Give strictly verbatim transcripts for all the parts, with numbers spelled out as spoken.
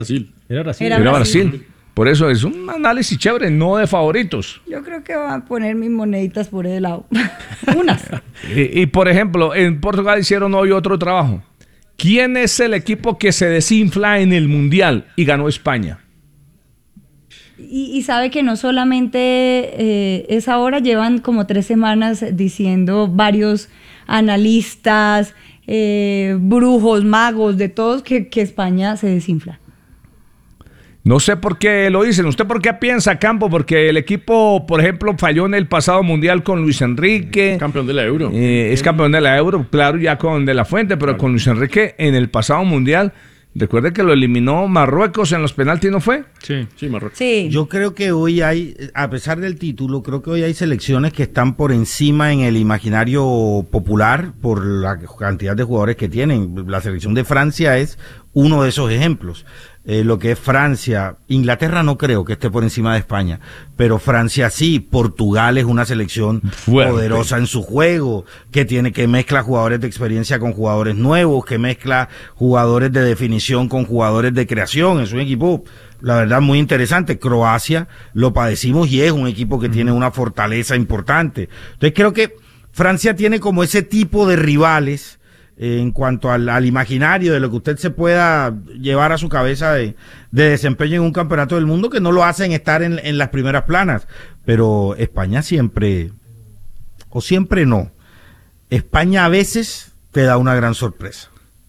Brasil. Era Brasil. Era Era Brasil. Brasil. Por eso es un análisis chévere, no de favoritos. Yo creo que van a poner mis moneditas por ese lado. Unas. Y, y, por ejemplo, en Portugal hicieron hoy otro trabajo. ¿Quién es el equipo que se desinfla en el Mundial y ganó España? Y, y sabe que no solamente eh, es ahora, llevan como tres semanas diciendo varios analistas, eh, brujos, magos, de todos, que, que España se desinfla. No sé por qué lo dicen. ¿Usted por qué piensa, Campo? Porque el equipo, por ejemplo, falló en el pasado Mundial con Luis Enrique. Es campeón de la Euro. Eh, es campeón de la Euro, claro, ya con De La Fuente, pero claro, con Luis Enrique en el pasado Mundial. Recuerde que lo eliminó Marruecos en los penaltis, ¿no fue? Sí, sí, Marruecos. Sí. Yo creo que hoy hay, a pesar del título, creo que hoy hay selecciones que están por encima en el imaginario popular por la cantidad de jugadores que tienen. La selección de Francia es uno de esos ejemplos. Eh, lo que es Francia, Inglaterra no creo que esté por encima de España, pero Francia sí. Portugal es una selección fuerte, poderosa en su juego, que tiene, que mezcla jugadores de experiencia con jugadores nuevos, que mezcla jugadores de definición con jugadores de creación. Es un equipo, la verdad, muy interesante. Croacia lo padecimos y es un equipo que tiene una fortaleza importante. Entonces creo que Francia tiene como ese tipo de rivales en cuanto al, al imaginario de lo que usted se pueda llevar a su cabeza de, de desempeño en un campeonato del mundo, que no lo hacen estar en, en las primeras planas. Pero España siempre, o siempre no, España a veces te da una gran sorpresa.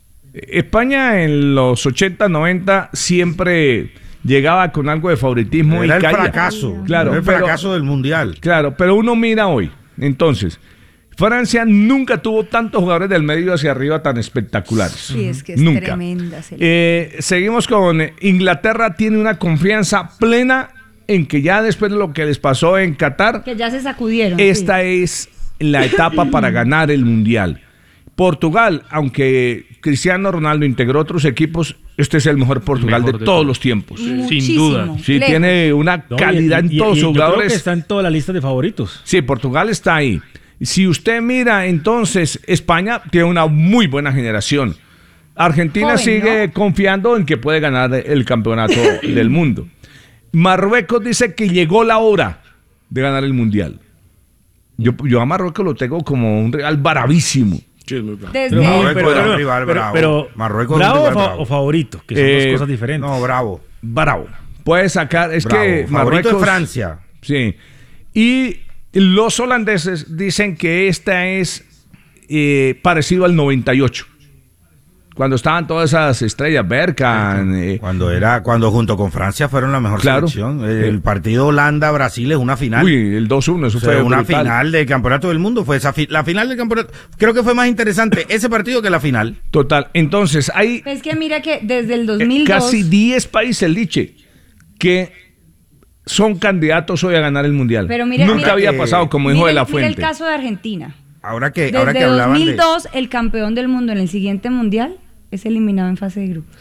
España en los ochenta, noventa siempre llegaba con algo de favoritismo. Era y el caía. fracaso, claro, era el pero, fracaso del Mundial. Claro, pero uno mira hoy, entonces... Francia nunca tuvo tantos jugadores del medio hacia arriba tan espectaculares. Sí, es que es nunca. tremenda. Eh, seguimos con Inglaterra, tiene una confianza plena en que ya después de lo que les pasó en Qatar, que ya se sacudieron. Esta sí. es la etapa para ganar el Mundial. Portugal, aunque Cristiano Ronaldo integró otros equipos, este es el mejor Portugal mejor de, de todos los tiempos. Muchísimo. Sin duda. Sí, lejos. Tiene una calidad no, y, y, en todos y, y, sus yo jugadores. Creo que está en toda la lista de favoritos. Sí, Portugal está ahí. Si usted mira, entonces, España tiene una muy buena generación. Argentina Joven, sigue ¿no? confiando en que puede ganar el campeonato del mundo. Marruecos dice que llegó la hora de ganar el Mundial. Yo, yo a Marruecos lo tengo como un rival bravísimo. Sí, es muy bravo. Desde... Pero Marruecos pero, era un pero, rival pero, bravo. Pero, Marruecos ¿bravo, es un o, rival fa- bravo. o favorito? Que son Eh, dos cosas diferentes. No, bravo. Bravo. Puede sacar, es bravo. que Favorito Marruecos... es Francia. Sí. Y los holandeses dicen que esta es eh, parecido al noventa y ocho. Cuando estaban todas esas estrellas, Bergkamp. Eh, Cuando era, cuando junto con Francia fueron la mejor claro. selección. El, el partido Holanda-Brasil es una final. Uy, el dos uno, eso o sea, fue una brutal. final del campeonato del mundo. Fue esa fi- la final del campeonato. Creo que fue más interesante ese partido que la final. Total. Entonces, hay Es que mira que desde el dos eh, mil dos... casi diez países, Liche, que son candidatos hoy a ganar el Mundial. Pero mire, Nunca mire, había eh, pasado, como dijo mire, De La mire el Fuente. caso de Argentina. Ahora que, Desde ahora que hablaban de... dos mil dos, el campeón del mundo en el siguiente Mundial es eliminado en fase de grupos.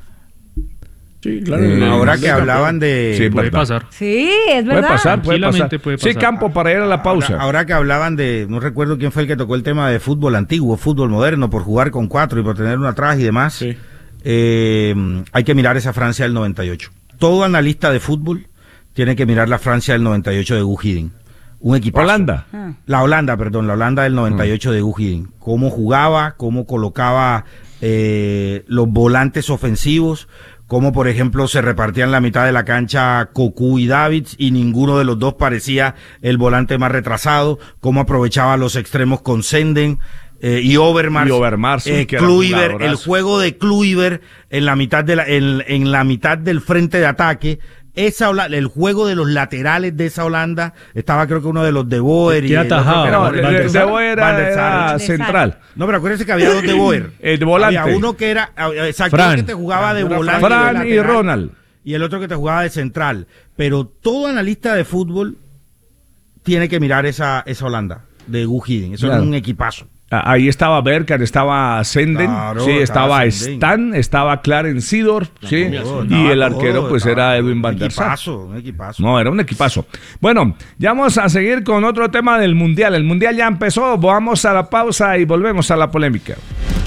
Sí, claro. Eh, no, ahora no, que no, hablaban de... Sí, puede verdad. pasar. Sí, es verdad. Puede pasar, puede pasar. Tranquilamente puede Sí, pasar. Campo, para ir a la pausa. Ahora, ahora que hablaban de, no recuerdo quién fue el que tocó el tema de fútbol antiguo, fútbol moderno, por jugar con cuatro y por tener una atrás y demás, Sí. eh, hay que mirar esa Francia del noventa y ocho. Todo analista de fútbol tiene que mirar la Francia del noventa y ocho de Guus Hiddink. Un equipazo. Holanda. Ah. La Holanda, perdón, la Holanda del noventa y ocho de Guus Hiddink. Cómo jugaba, cómo colocaba eh, los volantes ofensivos, cómo, por ejemplo, se repartían la mitad de la cancha Cocu y Davids y ninguno de los dos parecía el volante más retrasado, cómo aprovechaba los extremos con Senden eh, y Overmars, Y Overmars, eh, que era Kluivert, jugadorazo. el juego de Kluivert en la mitad de la, en, en la mitad del frente de ataque. Esa Hola- el juego de los laterales de esa Holanda estaba, creo que uno de los de Boer y ¿Quién el otro atajaba? que era- No, Van de, der de, Sar. de Boer Van der era, Sar. era central. No, pero acuérdense que había dos de Boer. El de volante. Había uno que era, exacto, Fran. uno que te jugaba de Fran, volante. Fran de y lateral, Ronald. Y el otro que te jugaba de central. Pero todo analista de fútbol tiene que mirar esa, esa Holanda de Guus Hiddink. Eso Claro. es un equipazo. Ah, Ahí estaba Bergkamp, estaba Senden, Claro, sí, estaba estaba Senden. Stan, estaba Clarence Seedorf, sí, Todo, y estaba el todo, arquero pues estaba era todo. Edwin Van Un der Sar. equipazo, un equipazo. No, era un equipazo. Bueno, ya vamos a seguir con otro tema del Mundial. El Mundial ya empezó, vamos a la pausa y volvemos a la polémica.